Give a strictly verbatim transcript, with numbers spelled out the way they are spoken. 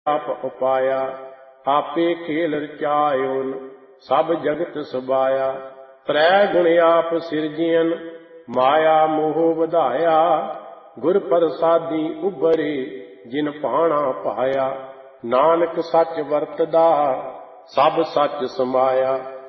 ਆਪ ਉਪਾਇਆ, ਆਪੇ ਖੇਲ ਰਚਾਇਓਨ ਸਭ ਜਗਤ ਸਬਾਇਆ। ਤ੍ਰੈ ਗੁਣ ਆਪ ਸਿਰਜਿਅਨ ਮਾਇਆ ਮੋਹ ਵਧਾਇਆ, ਗੁਰ ਪ੍ਰਸਾਦੀ ਉਭਰੇ ਜਿਨ ਭਾਣਾ ਪਾਇਆ। ਨਾਨਕ ਸੱਚ ਵਰਤਦਾ ਸਭ ਸੱਚ ਸਮਾਇਆ,